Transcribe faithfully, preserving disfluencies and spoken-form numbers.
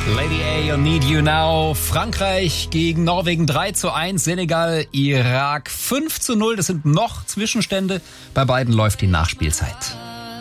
Lady A und Need You Now. Frankreich gegen Norwegen drei zu eins. Senegal, Irak fünf zu null. Das sind noch Zwischenstände. Bei beiden läuft die Nachspielzeit.